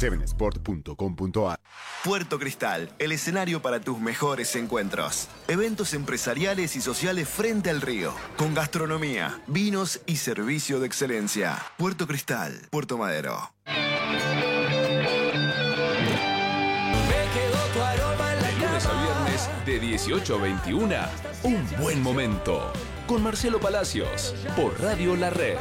7sport.com.ar. Puerto Cristal, el escenario para tus mejores encuentros. Eventos empresariales y sociales frente al río, con gastronomía, vinos y servicio de excelencia. Puerto Cristal, Puerto Madero. De lunes a viernes, de 18 a 21, un buen momento. Con Marcelo Palacios, por Radio La Red.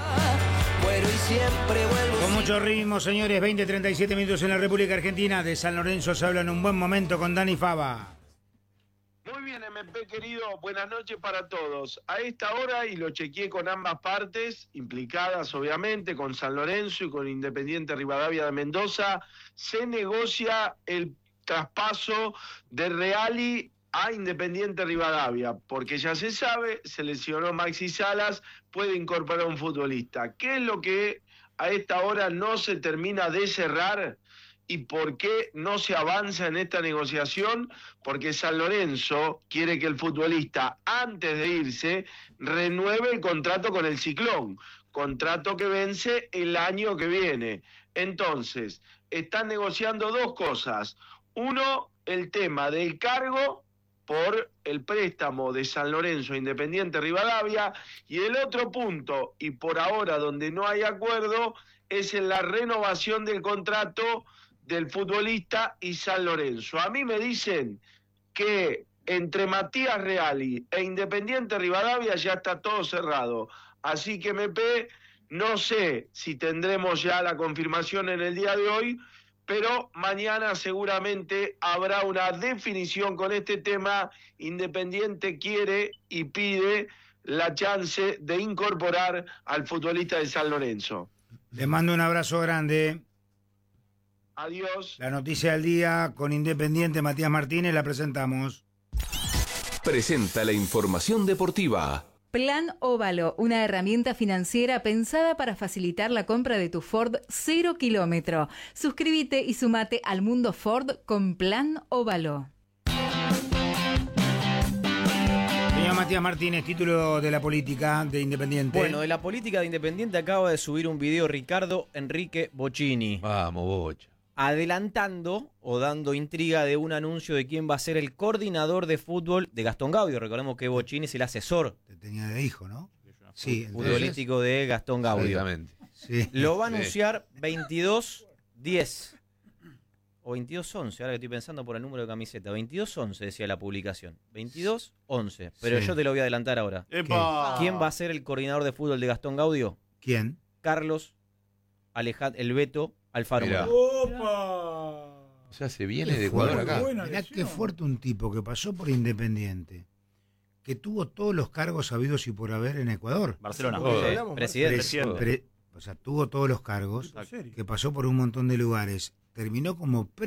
Con mucho ritmo, señores, 20-37 minutos en la República Argentina. De San Lorenzo se habla en un buen momento con Dani Fava. Muy bien, MP querido, buenas noches para todos. A esta hora, y lo chequeé con ambas partes, implicadas obviamente, con San Lorenzo y con Independiente Rivadavia de Mendoza, se negocia el traspaso de Reali a Independiente Rivadavia, porque ya se sabe, se lesionó Maxi Salas, puede incorporar un futbolista. ¿Qué es lo que a esta hora no se termina de cerrar y por qué no se avanza en esta negociación? Porque San Lorenzo quiere que el futbolista, antes de irse, renueve el contrato con el Ciclón, contrato que vence el año que viene. Entonces, están negociando dos cosas. Uno, el tema del cargo por el préstamo de San Lorenzo a Independiente Rivadavia, y el otro punto, y por ahora donde no hay acuerdo, es en la renovación del contrato del futbolista y San Lorenzo. A mí me dicen que entre Matías Reali e Independiente Rivadavia ya está todo cerrado, así que MP, no sé si tendremos ya la confirmación en el día de hoy, pero mañana seguramente habrá una definición con este tema. Independiente quiere y pide la chance de incorporar al futbolista de San Lorenzo. Les mando un abrazo grande. Adiós. La noticia del día con Independiente, Matías Martínez, la presentamos. Presenta la información deportiva. Plan Óvalo, una herramienta financiera pensada para facilitar la compra de tu Ford 0 kilómetro. Suscríbete y sumate al mundo Ford con Plan Óvalo. Señor Matías Martínez, título de la política de Independiente. Bueno, de la política de Independiente acaba de subir un video Ricardo Enrique Bocchini. Vamos, Bocha. Adelantando o dando intriga de un anuncio de quién va a ser el coordinador de fútbol de Gastón Gaudio. Recordemos que Bocchini es el asesor. Te tenía de hijo, ¿no? Sí. Futbolístico de Gastón Gaudio. Exactamente. Sí. Lo va a anunciar 22-10 o 22-11, ahora que estoy pensando por el número de camiseta. 22-11 decía la publicación. 22-11. Pero Sí. yo te lo voy a adelantar ahora. ¡Epa! ¿Quién va a ser el coordinador de fútbol de Gastón Gaudio? ¿Quién? Carlos el Beto Alfaro. Mirá. ¡Opa! O sea, se viene de Ecuador acá. Mirá qué fuerte un tipo que pasó por Independiente, que tuvo todos los cargos habidos y por haber en Ecuador. Barcelona. Presidente. O sea, tuvo todos los cargos, que pasó por un montón de lugares. Terminó como